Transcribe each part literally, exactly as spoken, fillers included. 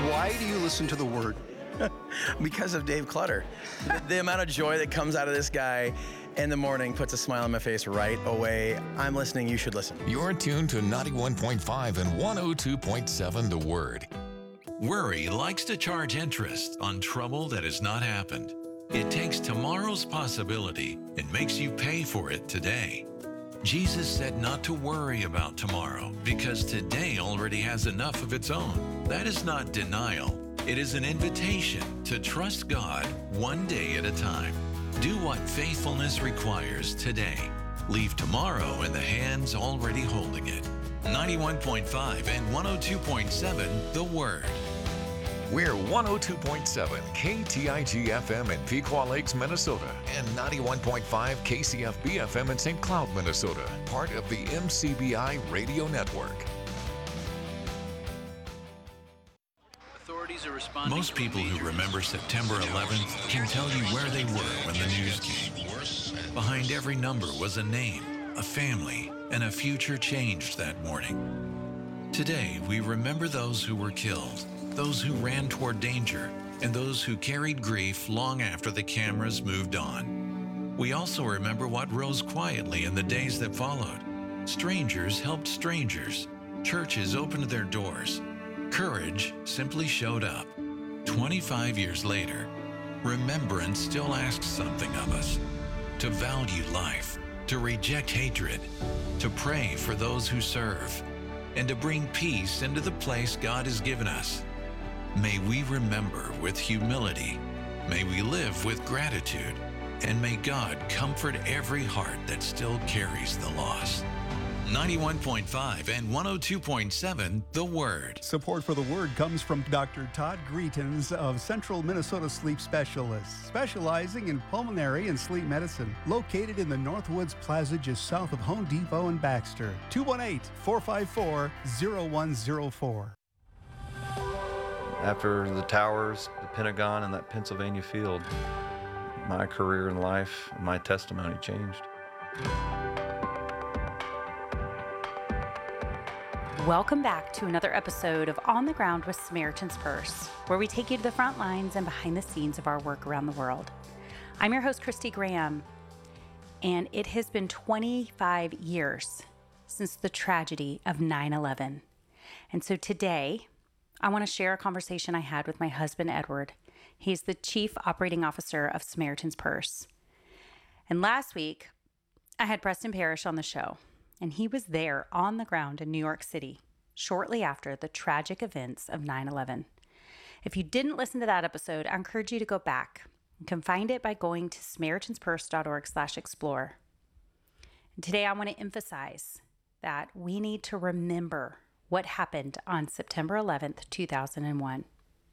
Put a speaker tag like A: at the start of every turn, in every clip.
A: Why do you listen to the Word?
B: Because of Dave Clutter. The, the amount of joy that comes out of this guy in the morning puts a smile on my face right away. I'm listening. You should listen.
C: You're tuned to ninety-one point five and one oh two point seven The Word.
D: Worry likes to charge interest on trouble that has not happened. It takes tomorrow's possibility and makes you pay for it today. Jesus said not to worry about tomorrow because today already has enough of its own. That is not denial. It is an invitation to trust God one day at a time. Do what faithfulness requires today. Leave tomorrow in the hands already holding it. ninety-one point five and one oh two point seven The Word.
C: We're one oh two point seven K T I G F M in Pequot Lakes, Minnesota, and ninety-one point five K C F B F M in Saint Cloud, Minnesota, part of the M C B I Radio Network.
D: Most people who remember September eleventh can tell you where they were when the news came. Behind every number was a name, a family, and a future changed that morning. Today, we remember those who were killed, those who ran toward danger, and those who carried grief long after the cameras moved on. We also remember what rose quietly in the days that followed. Strangers helped strangers. Churches opened their doors. Courage simply showed up. twenty-five years later, remembrance still asks something of us. To value life, to reject hatred, to pray for those who serve, and to bring peace into the place God has given us. May we remember with humility. May we live with gratitude. And may God comfort every heart that still carries the loss. ninety-one point five and one oh two point seven The Word.
E: Support for The Word comes from Doctor Todd Greetens of Central Minnesota Sleep Specialists, specializing in pulmonary and sleep medicine, located in the Northwoods Plaza just south of Home Depot and Baxter. two one eight, four five four, oh one oh four.
F: After the towers, the Pentagon, and that Pennsylvania field, my career in life, my testimony changed.
G: Welcome back to another episode of On the Ground with Samaritan's Purse, where we take you to the front lines and behind the scenes of our work around the world. I'm your host, Christy Graham, and it has been twenty-five years since the tragedy of nine eleven. And so today, I want to share a conversation I had with my husband, Edward. He's the Chief Operating Officer of Samaritan's Purse. And last week, I had Preston Parrish on the show. And he was there on the ground in New York City shortly after the tragic events of nine eleven. If you didn't listen to that episode, I encourage you to go back. You can find it by going to SamaritansPurse.org slash explore. And today I want to emphasize that we need to remember what happened on September eleventh, two thousand one.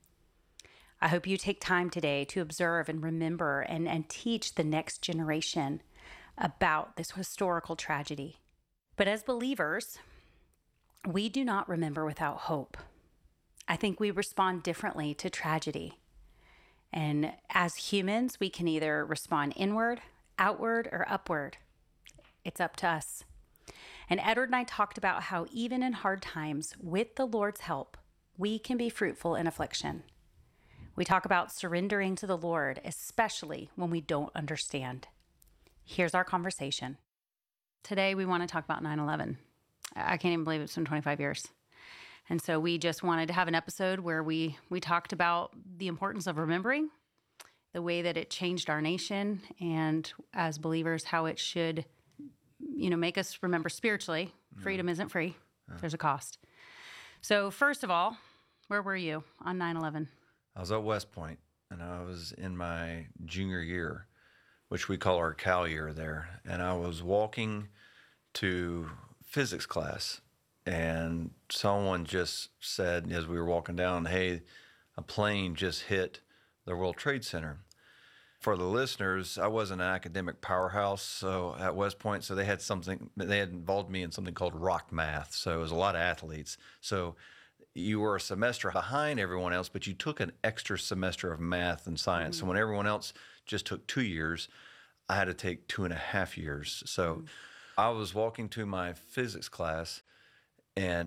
G: I hope you take time today to observe and remember and, and teach the next generation about this historical tragedy. But as believers, we do not remember without hope. I think we respond differently to tragedy. And as humans, we can either respond inward, outward, or upward. It's up to us. And Edward and I talked about how even in hard times, with the Lord's help, we can be fruitful in affliction. We talk about surrendering to the Lord, especially when we don't understand. Here's our conversation. Today, we want to talk about nine eleven. I can't even believe it's been twenty-five years. And so we just wanted to have an episode where we, we talked about the importance of remembering, the way that it changed our nation, and as believers, how it should, you know, make us remember spiritually. Freedom isn't free. There's a cost. So first of all, where were you on nine eleven?
F: I was at West Point, and I was in my junior year, which we call our Cal year there. And I was walking to physics class, and someone just said, as we were walking down, hey, a plane just hit the World Trade Center. For the listeners, I wasn't an academic powerhouse so at West Point, so they had something, they had involved me in something called rock math. So it was a lot of athletes. So you were a semester behind everyone else, but you took an extra semester of math and science. Mm-hmm. So when everyone else just took two years, I had to take two and a half years. So mm-hmm. I was walking to my physics class, and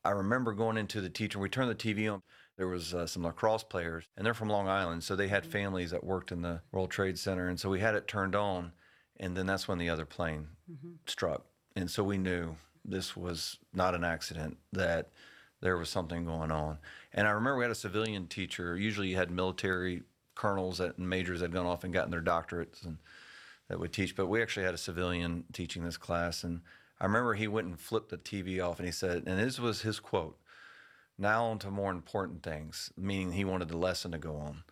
F: I remember going into the teacher, we turned the T V on. There was uh, some lacrosse players, and they're from Long Island, so they had families that worked in the World Trade Center, and so we had it turned on, and then that's when the other plane mm-hmm. struck. And so we knew this was not an accident, that there was something going on. And I remember we had a civilian teacher. Usually you had military colonels that, and majors that had gone off and gotten their doctorates and that would teach, but we actually had a civilian teaching this class. And I remember he went and flipped the T V off, and he said, and this was his quote, "Now on to more important things," meaning he wanted the lesson to go on.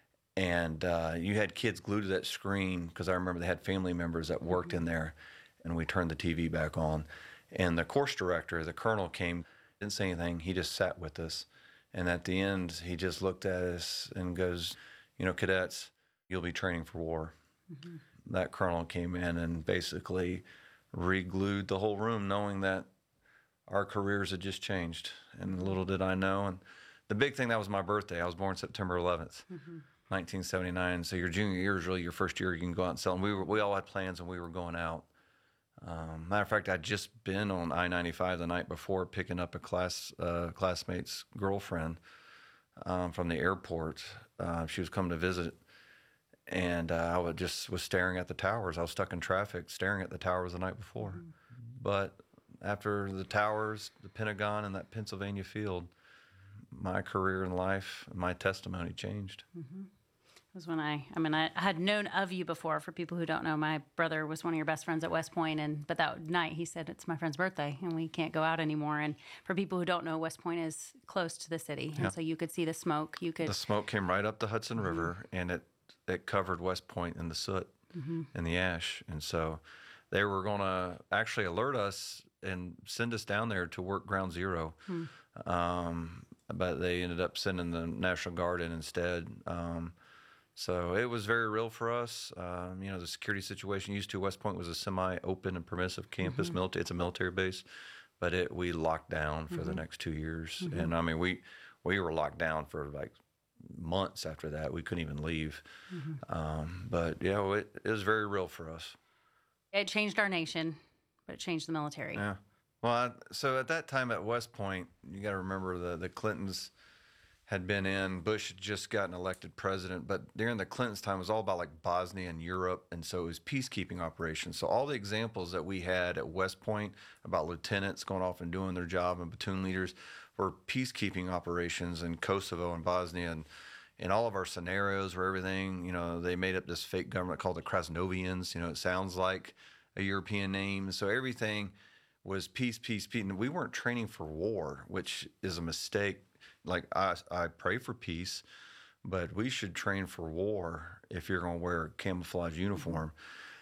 F: And uh, you had kids glued to that screen, because I remember they had family members that worked mm-hmm. in there, and we turned the T V back on. And the course director, the colonel, came, didn't say anything. He just sat with us. And at the end, he just looked at us and goes, "You know, cadets, you'll be training for war." Mm-hmm. That colonel came in and basically re-glued the whole room, knowing that our careers had just changed. And little did I know. And the big thing, that was my birthday. I was born September eleventh, mm-hmm. nineteen seventy-nine. So your junior year is really your first year you can go out and sell. And we were, we all had plans, and we were going out. Um, matter of fact, I'd just been on I ninety-five the night before, picking up a class uh, classmate's girlfriend um, from the airport. Uh, she was coming to visit, and uh, I would just was staring at the towers. I was stuck in traffic, staring at the towers the night before. Mm-hmm. But after the towers, the Pentagon, and that Pennsylvania field, my career in life, my testimony changed.
G: Mm-hmm. It was when I, I mean, I had known of you before. For people who don't know, my brother was one of your best friends at West Point, and but that night he said, "It's my friend's birthday, and we can't go out anymore." And for people who don't know, West Point is close to the city,
F: yeah.
G: and so you could see the smoke. You could.
F: The smoke came right up the Hudson mm-hmm. River, and it it covered West Point in the soot mm-hmm. and the ash, and so they were going to actually alert us and send us down there to work Ground Zero. Hmm. Um, but they ended up sending the National Guard in instead. Um, so it was very real for us. Um, you know, the security situation used to West Point was a semi-open and permissive campus. Mm-hmm. Military, it's a military base, but it we locked down for mm-hmm. the next two years. Mm-hmm. And I mean, we we were locked down for like months after that. We couldn't even leave. Mm-hmm. Um, but yeah, it, it was very real for us.
G: It changed our nation, but it changed the military.
F: Yeah. Well, I, so at that time at West Point, you got to remember the, the Clintons had been in. Bush had just gotten elected president, but during the Clintons' time, it was all about like Bosnia and Europe, and so it was peacekeeping operations. So all the examples that we had at West Point about lieutenants going off and doing their job and platoon leaders were peacekeeping operations in Kosovo and Bosnia, and in all of our scenarios where everything, you know, they made up this fake government called the Krasnovians. You know, it sounds like a European name. So everything was peace, peace, peace. And we weren't training for war, which is a mistake. Like, I, I pray for peace, but we should train for war if you're going to wear a camouflage uniform.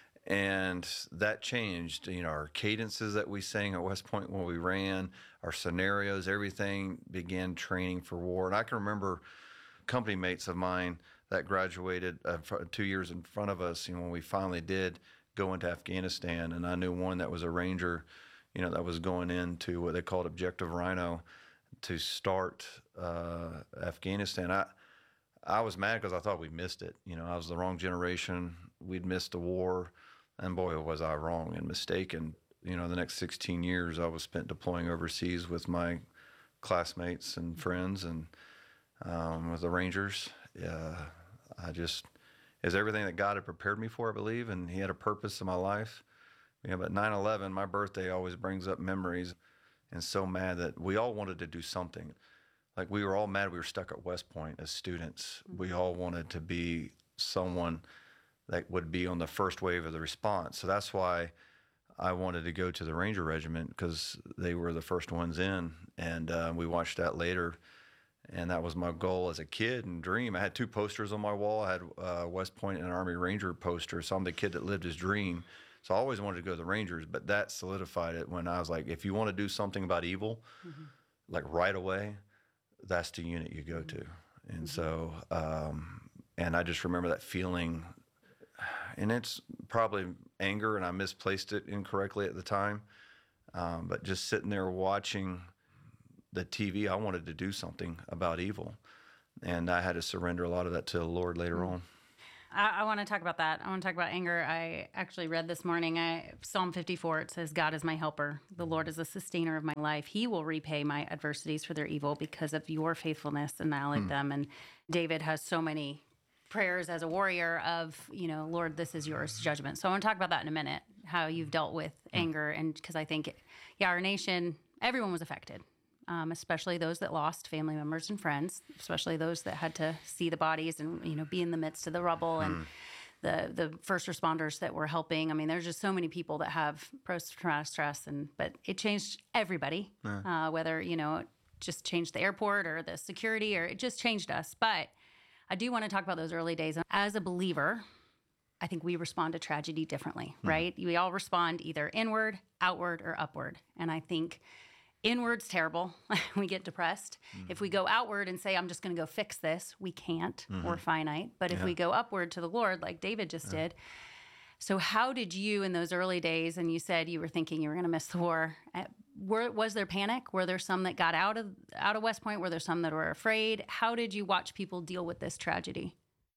F: And that changed, you know, our cadences that we sang at West Point when we ran, our scenarios, everything began training for war. And I can remember company mates of mine that graduated uh, two years in front of us, you know, when we finally did go into Afghanistan. And I knew one that was a Ranger, you know, that was going into what they called Objective Rhino to start uh, Afghanistan. I I was mad because I thought we missed it. You know, I was the wrong generation. We'd missed the war. And boy, was I wrong and mistaken. You know, the next sixteen years I was spent deploying overseas with my classmates and friends and um, with the Rangers. Uh, I just, it was everything that God had prepared me for, I believe, and He had a purpose in my life. Yeah, but nine eleven, my birthday, always brings up memories, and so mad that we all wanted to do something. Like, we were all mad we were stuck at West Point as students. Mm-hmm. We all wanted to be someone that would be on the first wave of the response. So that's why I wanted to go to the Ranger Regiment, because they were the first ones in, and uh, we watched that later. And that was my goal as a kid and dream. I had two posters on my wall. I had uh, West Point and an Army Ranger poster, so I'm the kid that lived his dream. So I always wanted to go to the Rangers, but that solidified it when I was like, if you want to do something about evil, mm-hmm. like right away, that's the unit you go to. And mm-hmm. so, um, and I just remember that feeling, and it's probably anger, and I misplaced it incorrectly at the time, um, but just sitting there watching the T V, I wanted to do something about evil, and I had to surrender a lot of that to the Lord later mm-hmm. on.
G: I, I want to talk about that. I want to talk about anger. I actually read this morning, I, Psalm fifty-four, it says, God is my helper. The Lord is the sustainer of my life. He will repay my adversities for their evil because of your faithfulness, annihilate
F: Hmm.
G: them. And David has so many prayers as a warrior of, you know, Lord, this is yours, judgment. So I want to talk about that in a minute, how you've dealt with anger. And because I think, yeah, our nation, everyone was affected. Um, especially those that lost family members and friends, especially those that had to see the bodies and, you know, be in the midst of the rubble and the the first responders that were helping. I mean, there's just so many people that have post-traumatic stress, and but it changed everybody, uh, whether, you know, it just changed the airport or the security, or it just changed us. But I do want to talk about those early days. As a believer, I think we respond to tragedy differently, right? We all respond either inward, outward, or upward. And I think inward's terrible. We get depressed. Mm-hmm. If we go outward and say, I'm just going to go fix this, we can't. Mm-hmm. We're finite. But if
F: Yeah.
G: we go upward to the Lord, like David just yeah. did. So how did you in those early days, and you said you were thinking you were going to miss the war, were, was there panic? Were there some that got out of out of West Point? Were there some that were afraid? How did you watch people deal with this tragedy?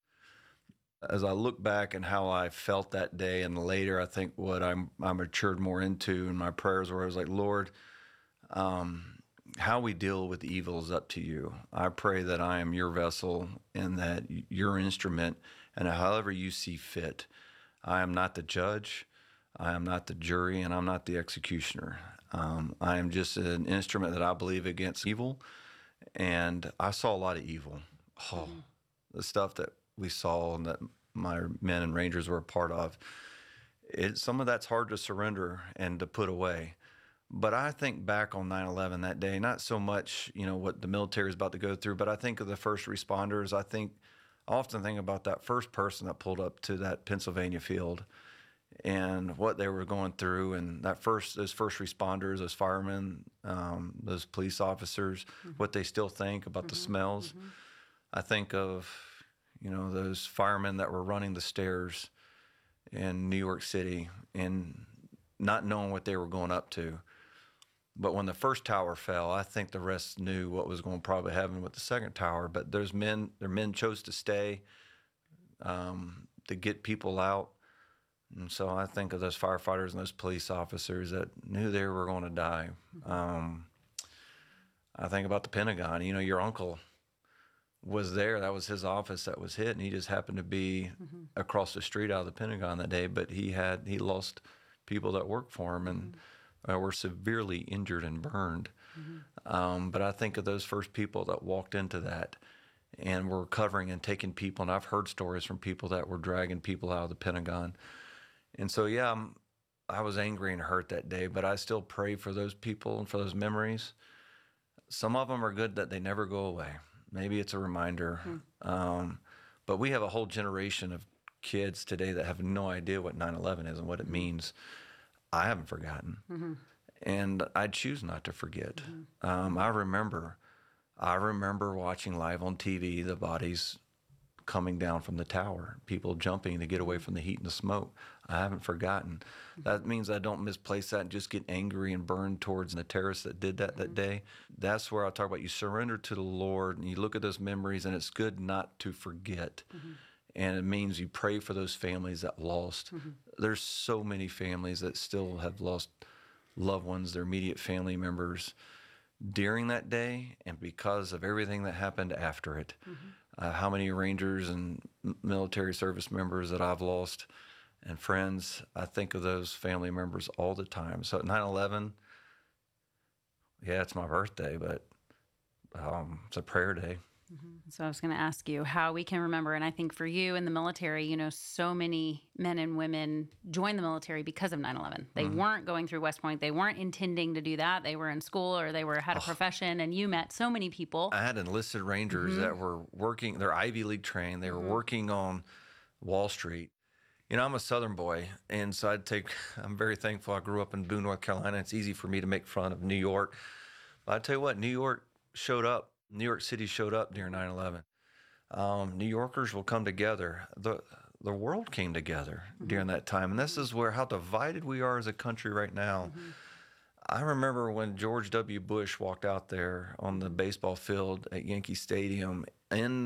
F: As I look back and how I felt that day and later, I think what I'm, I matured more into in my prayers where I was like, Lord, Um, how we deal with evil is up to you. I pray that I am your vessel and that your instrument, and however you see fit. I am not the judge, I am not the jury, and I'm not the executioner. Um, I am just an instrument that I believe against evil, and I saw a lot of evil. Oh, mm-hmm. The stuff that we saw and that my men and Rangers were a part of, it, some of that's hard to surrender and to put away. But I think back on nine eleven that day, not so much, you know, what the military is about to go through, but I think of the first responders. I think, I often think about that first person that pulled up to that Pennsylvania field and what they were going through, and that first, those first responders, those firemen, um, those police officers, mm-hmm. what they still think about mm-hmm. the smells. Mm-hmm. I think of, you know, those firemen that were running the stairs in New York City and not knowing what they were going up to. But when the first tower fell, I think the rest knew what was going to probably happen with the second tower. But those men, their men chose to stay um, to get people out. And so I think of those firefighters and those police officers that knew they were going to die. Um, I think about the Pentagon. You know, your uncle was there. That was his office that was hit, and he just happened to be mm-hmm. across the street out of the Pentagon that day. But he had he lost people that worked for him, and mm-hmm. Uh, were severely injured and burned. Mm-hmm. Um, but I think of those first people that walked into that and were covering and taking people. And I've heard stories from people that were dragging people out of the Pentagon. And so, yeah, I'm, I was angry and hurt that day, but I still pray for those people and for those memories. Some of them are good that they never go away. Maybe it's a reminder. Mm-hmm. Um, but we have a whole generation of kids today that have no idea what nine eleven is and what it means. I haven't forgotten, mm-hmm. and I choose not to forget. Mm-hmm. Um, I remember, I remember watching live on T V the bodies coming down from the tower, people jumping to get away from the heat and the smoke. I haven't forgotten. Mm-hmm. That means I don't misplace that and just get angry and burn towards the terrorists that did that mm-hmm. that day. That's where I talk about you surrender to the Lord and you look at those memories, and it's good not to forget. Mm-hmm. And it means you pray for those families that lost. Mm-hmm. There's so many families that still have lost loved ones, their immediate family members during that day and because of everything that happened after it. Mm-hmm. Uh, how many Rangers and military service members that I've lost and friends, I think of those family members all the time. So at nine eleven, yeah, it's my birthday, but um, it's a prayer day.
G: Mm-hmm. So I was going to ask you how we can remember. And I think for you in the military, you know, so many men and women joined the military because of nine eleven. They mm-hmm. weren't going through West Point. They weren't intending to do that. They were in school or they were had a oh. profession, and you met so many people.
F: I had enlisted Rangers mm-hmm. that were working, they're Ivy League trained. They were mm-hmm. working on Wall Street. You know, I'm a Southern boy, and so I'd take, I'm very thankful I grew up in Boone, North Carolina. It's easy for me to make fun of New York. But I tell you what, New York showed up. New York City showed up during nine eleven. Um, New Yorkers will come together. The the world came together mm-hmm. during that time. And this is where how divided we are as a country right now. Mm-hmm. I remember when George W. Bush walked out there on the baseball field at Yankee Stadium in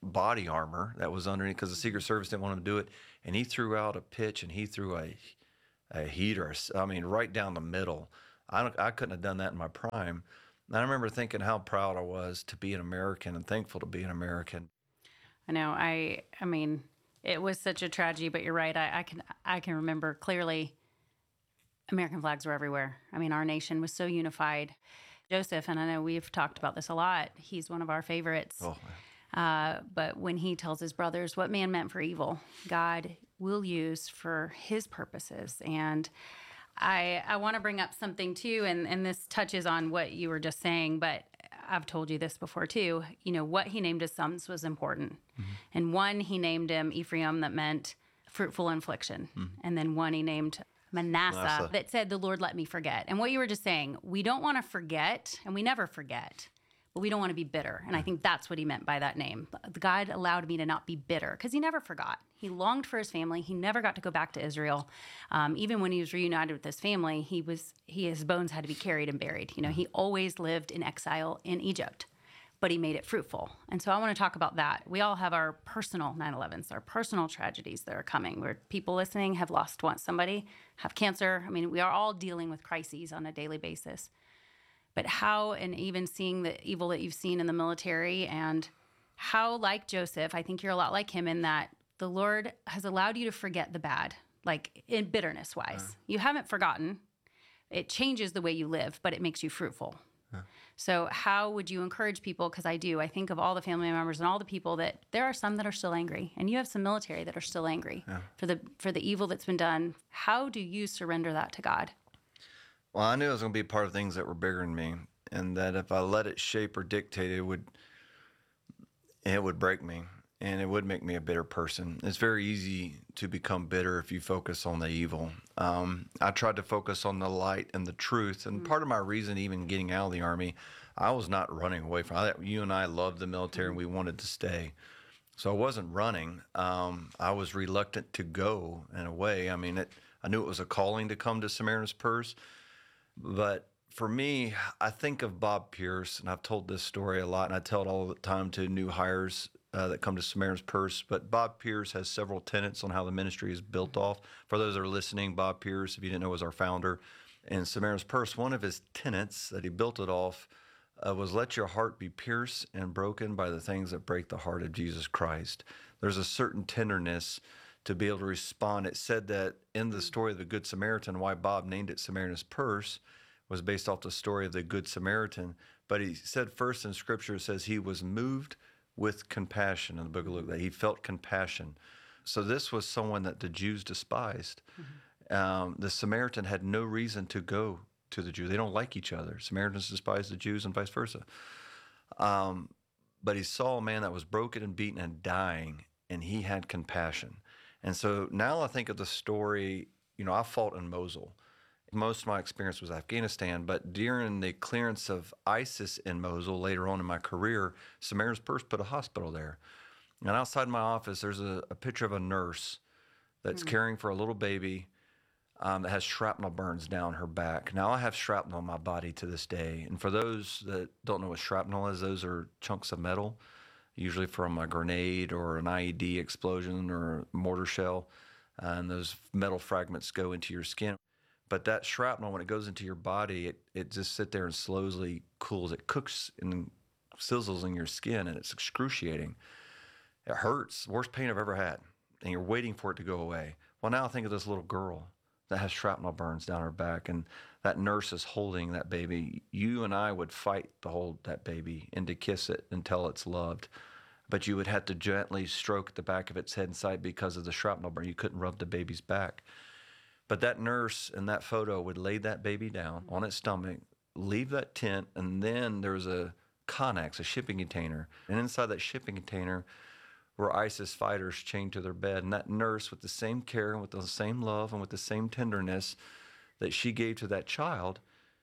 F: body armor that was underneath because the Secret Service didn't want him to do it. And he threw out a pitch and he threw a, a heater, I mean, right down the middle. I, don't, I couldn't have done that in my prime. And I remember thinking how proud I was to be an American and thankful to be an American.
G: I know. I, I mean, it was such a tragedy, but you're right. I, I can, I can remember clearly American flags were everywhere. I mean, our nation was so unified. Joseph, and I know we've talked about this a lot, he's one of our favorites.
F: Oh,
G: uh, but when he tells his brothers what man meant for evil, God will use for his purposes. And I I want to bring up something too, and, and this touches on what you were just saying, but I've told you this before too. You know, what he named his sons was important. Mm-hmm. And one, he named him Ephraim, that meant fruitful infliction. Mm-hmm. And then one he named Manasseh, Manasseh, that said, the Lord let me forget. And what you were just saying, we don't want to forget, and we never forget, but we don't want to be bitter. And I think that's what he meant by that name. God allowed me to not be bitter because he never forgot. He longed for his family. He never got to go back to Israel. Um, even when he was reunited with his family, he was he his bones had to be carried and buried. You know, he always lived in exile in Egypt, but he made it fruitful. And so I want to talk about that. We all have our personal nine elevens, our personal tragedies that are coming, where people listening have lost one, somebody, have cancer. I mean, we are all dealing with crises on a daily basis. But how, and even seeing the evil that you've seen in the military, and how, like Joseph, I think you're a lot like him in that the Lord has allowed you to forget the bad, like in bitterness-wise. Uh. You haven't forgotten. It changes the way you live, but it makes you fruitful. Uh. So how would you encourage people? Because I do. I think of all the family members and all the people that there are some that are still angry, and you have some military that are still angry yeah. for the for the evil that's been done. How do you surrender that to God?
F: Well, I knew it was going to be part of things that were bigger than me, and that if I let it shape or dictate, it would it would break me, and it would make me a bitter person. It's very easy to become bitter if you focus on the evil. Um, I tried to focus on the light and the truth, and mm-hmm. part of my reason even getting out of the Army, I was not running away from it. You and I loved the military, mm-hmm. and we wanted to stay. So I wasn't running. Um, I was reluctant to go in a way. I mean, it, I knew it was a calling to come to Samaritan's Purse. But for me, I think of Bob Pierce, and I've told this story a lot, and I tell it all the time to new hires uh, that come to Samaritan's Purse. But Bob Pierce has several tenets on how the ministry is built off. For those that are listening, Bob Pierce, if you didn't know, was our founder. And Samaritan's Purse, one of his tenets that he built it off uh, was let your heart be pierced and broken by the things that break the heart of Jesus Christ. There's a certain tenderness to be able to respond. It said that in the story of the Good Samaritan, why Bob named it Samaritan's Purse was based off the story of the Good Samaritan. But he said first in Scripture, it says he was moved with compassion in the book of Luke, that he felt compassion. So this was someone that the Jews despised. Mm-hmm. Um, the Samaritan had no reason to go to the Jew. They don't like each other. Samaritans despise the Jews and vice versa. Um, but he saw a man that was broken and beaten and dying, and he had compassion. And so now I think of the story, you know, I fought in Mosul. Most of my experience was Afghanistan, but during the clearance of ISIS in Mosul later on in my career, Samaritan's Purse put a hospital there. And outside my office, there's a, a picture of a nurse that's mm-hmm. caring for a little baby um, that has shrapnel burns down her back. Now, I have shrapnel on my body to this day. And for those that don't know what shrapnel is, those are chunks of metal, usually from a grenade or an I E D explosion or a mortar shell, uh, and those metal fragments go into your skin. But that shrapnel, when it goes into your body, it, it just sits there and slowly cools. It cooks and sizzles in your skin, and it's excruciating. It hurts, worst pain I've ever had, and you're waiting for it to go away. Well, now think of this little girl that has shrapnel burns down her back, and that nurse is holding that baby. You and I would fight to hold that baby and to kiss it until it's loved. But you would have to gently stroke the back of its head and side because of the shrapnel burn. You couldn't rub the baby's back. But that nurse in that photo would lay that baby down on its stomach, leave that tent, and then there was a Connex, a shipping container. And inside that shipping container were ISIS fighters chained to their bed. And that nurse, with the same care and with the same love and with the same tenderness that she gave to that child,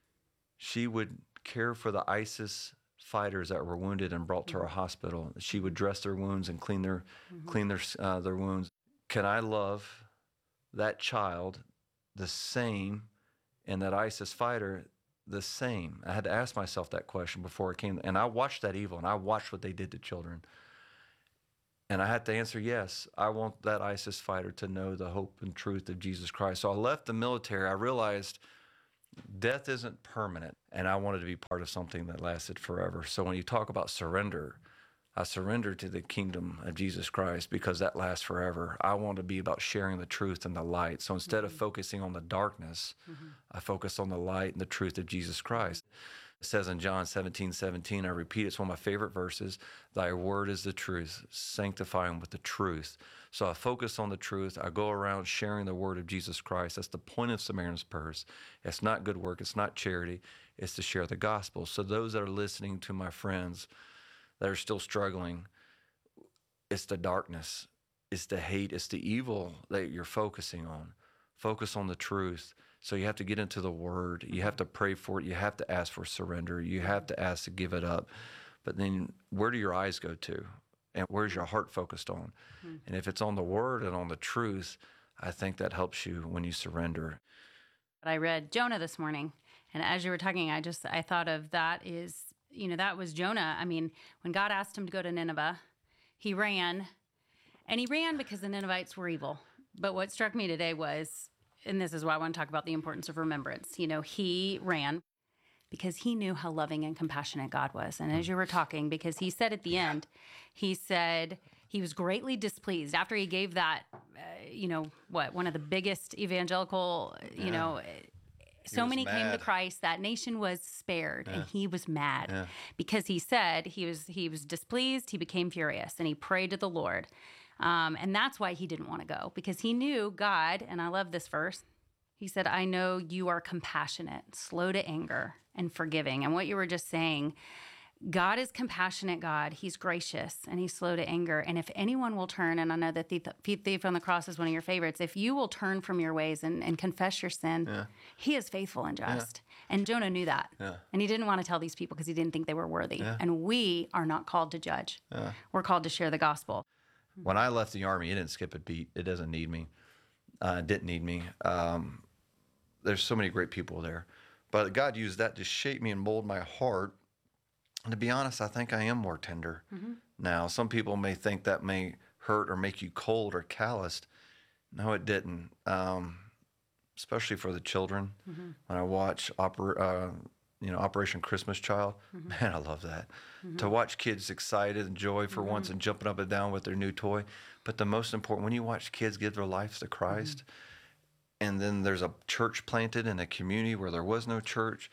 F: she would care for the ISIS fighters that were wounded and brought to our hospital. She would dress their wounds and clean their mm-hmm. clean their uh, their wounds. Can I love that child the same, and that ISIS fighter the same? I had to ask myself that question before it came. And I watched that evil, and I watched what they did to children. And I had to answer yes. I want that ISIS fighter to know the hope and truth of Jesus Christ. So I left the military. I realized death isn't permanent, and I wanted to be part of something that lasted forever. So when you talk about surrender, I surrendered to the kingdom of Jesus Christ because that lasts forever. I want to be about sharing the truth and the light. So instead mm-hmm. of focusing on the darkness, mm-hmm. I focus on the light and the truth of Jesus Christ. It says in John seventeen seventeen, I repeat, it's one of my favorite verses, thy word is the truth, sanctify them with the truth. So I focus on the truth. I go around sharing the word of Jesus Christ. That's the point of Samaritan's Purse. It's not good work. It's not charity. It's to share the gospel. So those that are listening to my friends that are still struggling, it's the darkness, it's the hate, it's the evil that you're focusing on. Focus on the truth. So you have to get into the word. You have to pray for it. You have to ask for surrender. You have to ask to give it up. But then where do your eyes go to? And where's your heart focused on? Mm-hmm. And if it's on the word and on the truth, I think that helps you when you surrender.
G: I read Jonah this morning, and as you were talking, I just, I thought of that is, you know, that was Jonah. I mean, when God asked him to go to Nineveh, he ran, and he ran because the Ninevites were evil. But what struck me today was, and this is why I want to talk about the importance of remembrance. You know, he ran because he knew how loving and compassionate God was. And as you were talking, because he said at the end, he said he was greatly displeased after he gave that, uh, you know, what, one of the biggest evangelical, you yeah. know, so many mad. came to Christ, that nation was spared, yeah. and he was mad yeah. because he said he was he was displeased, he became furious, and he prayed to the Lord. Um, and that's why he didn't want to go, because he knew God, and I love this verse. He said, I know you are compassionate, slow to anger, and forgiving. And what you were just saying, God is compassionate God. He's gracious, and he's slow to anger. And if anyone will turn, and I know that the thief on the cross is one of your favorites, if you will turn from your ways and, and confess your sin, yeah. he is faithful and just. Yeah. And Jonah knew that. Yeah. And he didn't want to tell these people because he didn't think they were worthy. Yeah. And we are not called to judge. Yeah. We're called to share the gospel.
F: When I left the Army, it didn't skip a beat. It doesn't need me. Uh, it didn't need me. Um, there's so many great people there. But God used that to shape me and mold my heart. And to be honest, I think I am more tender mm-hmm. now. Some people may think that may hurt or make you cold or calloused. No, it didn't. Um, especially for the children. Mm-hmm. When I watch Oper- uh, you know, Operation Christmas Child, mm-hmm. man, I love that. Mm-hmm. To watch kids excited and joy for mm-hmm. once and jumping up and down with their new toy. But the most important, when you watch kids give their lives to Christ, mm-hmm. and then there's a church planted in a community where there was no church,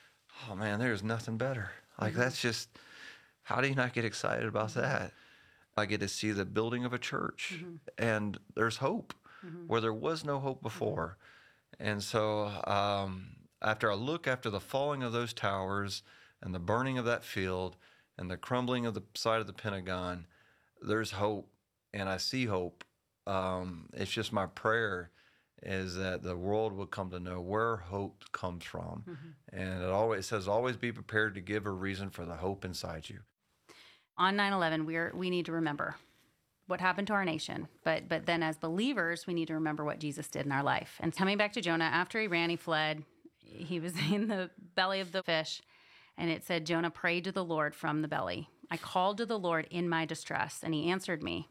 F: oh man, there's nothing better. Like, mm-hmm. that's just, how do you not get excited about that? I get to see the building of a church, mm-hmm. and there's hope mm-hmm. where there was no hope before. Mm-hmm. And so um, after I look after the falling of those towers and the burning of that field and the crumbling of the side of the Pentagon, there's hope, and I see hope. Um, it's just my prayer is that the world will come to know where hope comes from. Mm-hmm. And it always it says, always be prepared to give a reason for the hope inside you.
G: On nine eleven, we're, we need to remember what happened to our nation. But but then as believers, we need to remember what Jesus did in our life. And coming back to Jonah, after he ran, he fled. He was in the belly of the fish. And it said, Jonah prayed to the Lord from the belly. I called to the Lord in my distress, and he answered me.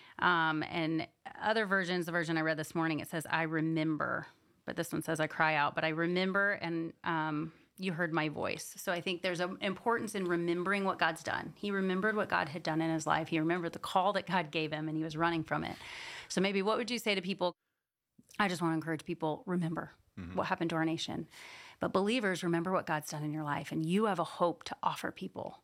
G: Um, and other versions, the version I read this morning, it says, I remember, but this one says, I cry out, but I remember, and um, you heard my voice. So I think there's an importance in remembering what God's done. He remembered what God had done in his life. He remembered the call that God gave him, and he was running from it. So maybe what would you say to people? I just want to encourage people, remember mm-hmm. what happened to our nation. But believers, remember what God's done in your life, and you have a hope to offer people.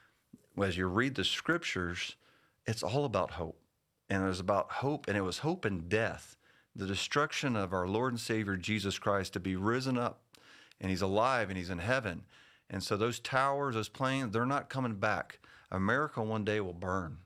F: Well, as you read the scriptures, it's all about hope. And it was about hope, and it was hope in death, the destruction of our Lord and Savior, Jesus Christ, to be risen up, and he's alive, and he's in heaven. And so those towers, those planes, they're not coming back. America one day will burn.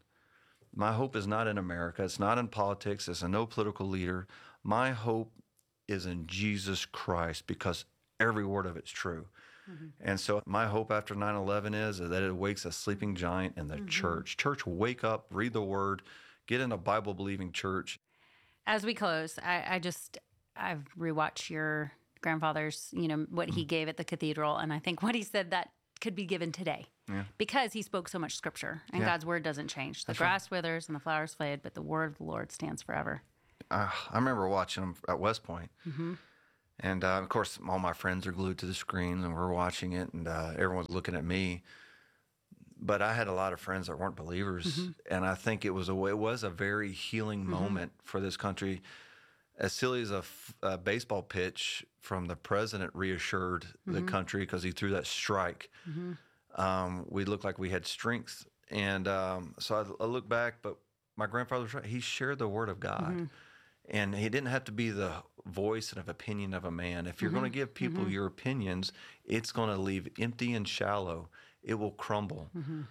F: My hope is not in America. It's not in politics. It's in no political leader. My hope is in Jesus Christ, because every word of it's true. Mm-hmm. And so my hope after nine eleven is that it wakes a sleeping giant in the mm-hmm. church. Church, wake up, read the word, get in a Bible-believing church.
G: As we close, I, I just, I've rewatched your grandfather's, you know, what he gave at the cathedral, and I think what he said that could be given today.
F: Yeah.
G: because he spoke so much scripture, and
F: Yeah.
G: God's word doesn't change. The
F: That's
G: grass withers and the flowers fade, but the word of the Lord stands forever.
F: Uh, I remember watching them at West Point.
G: Mm-hmm.
F: And uh, of course, all my friends are glued to the screens, and we're watching it, and uh, everyone's looking at me. But I had a lot of friends that weren't believers,
G: Mm-hmm.
F: and I think it was a it was a very healing
G: Mm-hmm. moment
F: for this country. As silly as a, f- a baseball pitch from the president reassured
G: Mm-hmm.
F: the country because he threw that strike,
G: Mm-hmm.
F: um, we looked like we had strength. And um, so I, I look back, but my grandfather was right. He shared the word of God.
G: Mm-hmm.
F: And he didn't have to be the voice and of opinion of a man. If you're going to give people your opinions, it's going to leave empty and shallow. It will crumble.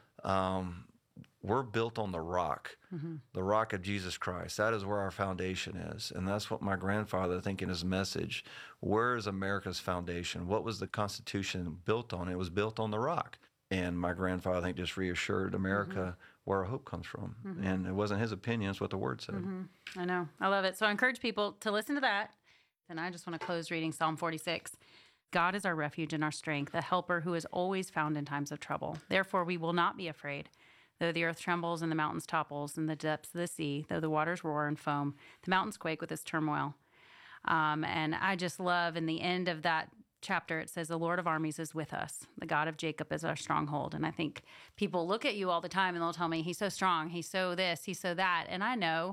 F: Um, we're built on the rock, the rock of Jesus Christ. That is where our foundation is. And that's what my grandfather, I think in his message, where is America's foundation? What was the Constitution built on? It was built on the rock. And my grandfather, I think, just reassured America where our hope comes from. And it wasn't his opinion, it's what the word said.
G: I know. I love it. So I encourage people to listen to that. And I just want to close reading Psalm forty-six. God is our refuge and our strength, a helper who is always found in times of trouble. Therefore, we will not be afraid. Though the earth trembles and the mountains topples and the depths of the sea, though the waters roar and foam, the mountains quake with its turmoil. Um, and I just love in the end of that chapter, it says, the Lord of armies is with us. The God of Jacob is our stronghold. And I think people look at you all the time and they'll tell me, he's so strong, he's so this, he's so that. And I know,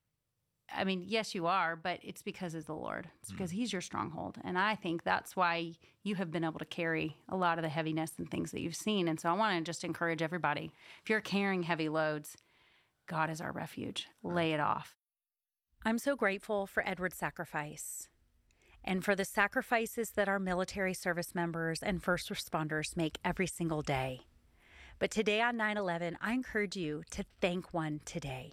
G: I mean, yes, you are, but it's because it's the Lord. It's because he's your stronghold. And I think that's why you have been able to carry a lot of the heaviness and things that you've seen. And so I want to just encourage everybody, if you're carrying heavy loads, God is our refuge. Lay it off. I'm so grateful for Edward's sacrifice and for the sacrifices that our military service members and first responders make every single day. But today on nine eleven, I encourage you to thank one today.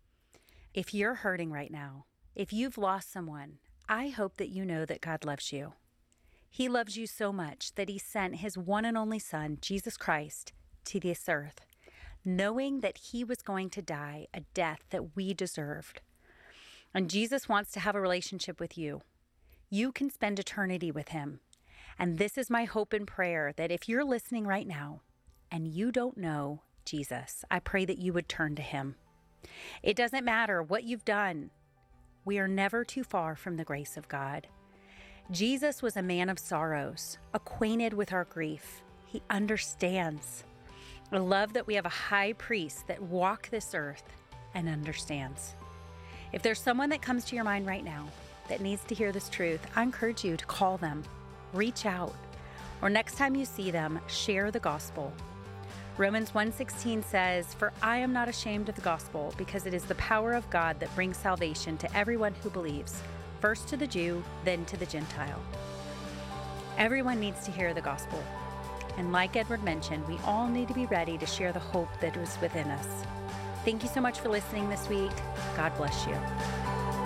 G: If you're hurting right now, if you've lost someone, I hope that you know that God loves you. He loves you so much that he sent his one and only son, Jesus Christ, to this earth, knowing that he was going to die a death that we deserved. And Jesus wants to have a relationship with you. You can spend eternity with him. And this is my hope and prayer, that if you're listening right now and you don't know Jesus, I pray that you would turn to him. It doesn't matter what you've done. We are never too far from the grace of God. Jesus was a man of sorrows, acquainted with our grief. He understands. I love that we have a high priest that walks this earth and understands. If there's someone that comes to your mind right now that needs to hear this truth, I encourage you to call them, reach out, or next time you see them, share the gospel. Romans one sixteen says, "For I am not ashamed of the gospel, because it is the power of God that brings salvation to everyone who believes, first to the Jew, then to the Gentile." Everyone needs to hear the gospel. And like Edward mentioned, we all need to be ready to share the hope that is within us. Thank you so much for listening this week. God bless you.